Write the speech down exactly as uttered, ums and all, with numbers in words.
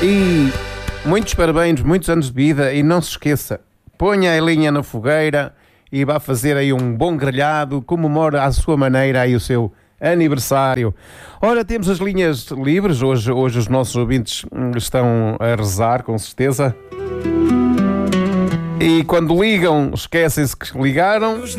E muitos parabéns, muitos anos de vida. E não se esqueça, ponha a linha na fogueira e vá fazer aí um bom grelhado, comemora à sua maneira aí o seu aniversário. Ora, temos as linhas livres. Hoje, hoje os nossos ouvintes estão a rezar, com certeza. E quando ligam, esquecem-se que ligaram.